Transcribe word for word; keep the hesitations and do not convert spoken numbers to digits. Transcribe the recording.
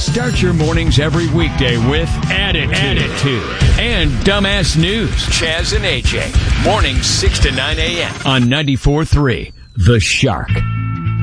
Start your mornings every weekday with Attitude, Attitude and Dumbass News. Chaz and A J. Mornings six to nine a.m. on ninety-four point three The Shark.